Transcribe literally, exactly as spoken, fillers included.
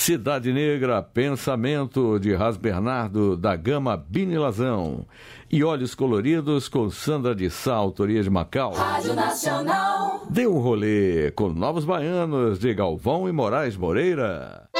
Cidade Negra, Pensamento, de Ras Bernardo, da Gama Binilazão. E Olhos Coloridos, com Sandra de Sá, autoria de Macau. Rádio Nacional. Dê um rolê com Novos Baianos, de Galvão e Moraes Moreira.